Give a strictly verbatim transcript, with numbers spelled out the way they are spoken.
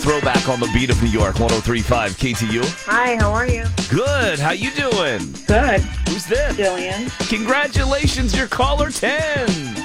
Throwback on the beat of New York, one oh three point five K T U. Hi, how are you? Good. How you doing? Good. Who's this? Jillian. Congratulations, you're caller ten.